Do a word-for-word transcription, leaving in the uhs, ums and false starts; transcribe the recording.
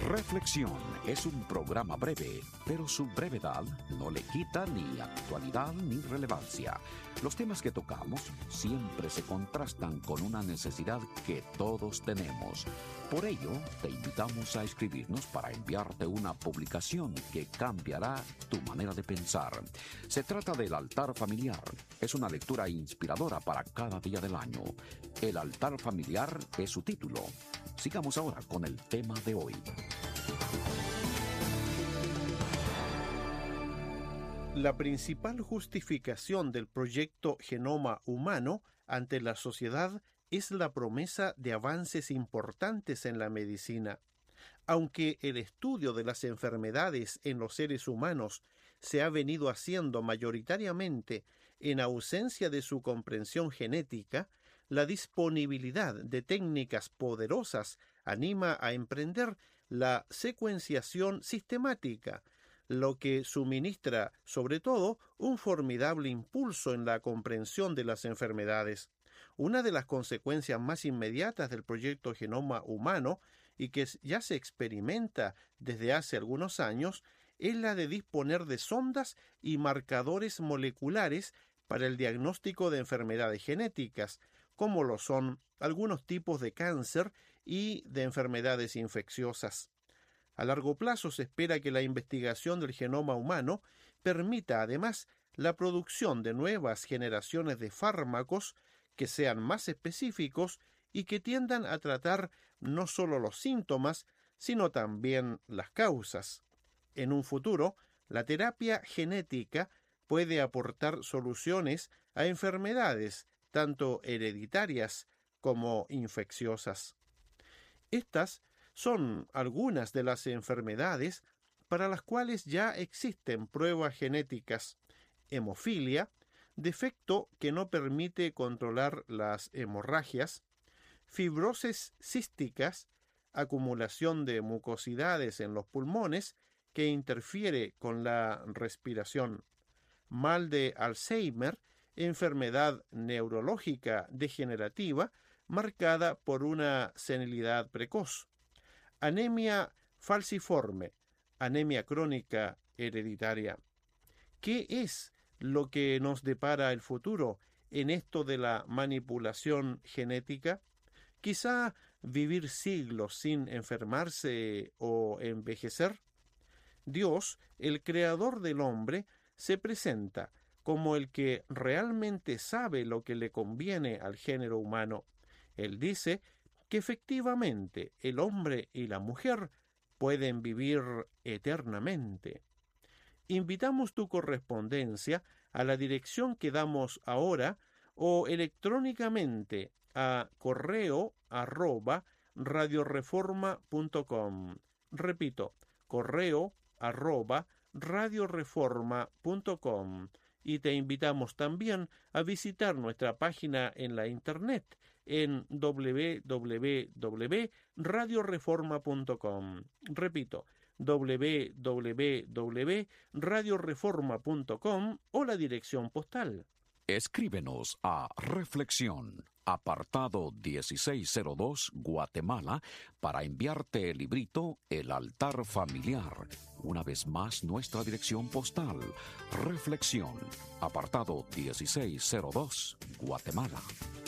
Reflexión es un programa breve, pero su brevedad no le quita ni actualidad ni relevancia. Los temas que tocamos siempre se contrastan con una necesidad que todos tenemos. Por ello, te invitamos a escribirnos para enviarte una publicación que cambiará tu manera de pensar. Se trata del altar familiar. Es una lectura inspiradora para cada día del año. El altar familiar es su título. Sigamos ahora con el tema de hoy. La principal justificación del proyecto Genoma Humano ante la sociedad es la promesa de avances importantes en la medicina. Aunque el estudio de las enfermedades en los seres humanos se ha venido haciendo mayoritariamente en ausencia de su comprensión genética, la disponibilidad de técnicas poderosas anima a emprender la secuenciación sistemática, lo que suministra, sobre todo, un formidable impulso en la comprensión de las enfermedades. Una de las consecuencias más inmediatas del proyecto Genoma Humano, y que ya se experimenta desde hace algunos años, es la de disponer de sondas y marcadores moleculares para el diagnóstico de enfermedades genéticas, como lo son algunos tipos de cáncer y de enfermedades infecciosas. A largo plazo se espera que la investigación del genoma humano permita además la producción de nuevas generaciones de fármacos que sean más específicos y que tiendan a tratar no solo los síntomas, sino también las causas. En un futuro, la terapia genética puede aportar soluciones a enfermedades tanto hereditarias como infecciosas. Estas son algunas de las enfermedades para las cuales ya existen pruebas genéticas: hemofilia, defecto que no permite controlar las hemorragias; fibrosis císticas, acumulación de mucosidades en los pulmones que interfiere con la respiración; mal de Alzheimer, enfermedad neurológica degenerativa marcada por una senilidad precoz; anemia falciforme, anemia crónica hereditaria. ¿Qué es lo que nos depara el futuro en esto de la manipulación genética? Quizá vivir siglos sin enfermarse o envejecer. Dios, el creador del hombre, se presenta como el que realmente sabe lo que le conviene al género humano. Él dice que efectivamente el hombre y la mujer pueden vivir eternamente. Invitamos tu correspondencia a la dirección que damos ahora o electrónicamente a correo arroba radioreforma punto com. Repito, correo arroba radioreforma punto com. Y te invitamos también a visitar nuestra página en la internet en doble u doble u doble u punto radioreforma punto com. Repito, doble u doble u doble u punto radioreforma punto com o la dirección postal. Escríbenos a Reflexión, apartado dieciséis cero dos, Guatemala, para enviarte el librito El altar familiar. Una vez más, nuestra dirección postal: Reflexión, apartado dieciséis cero dos, Guatemala.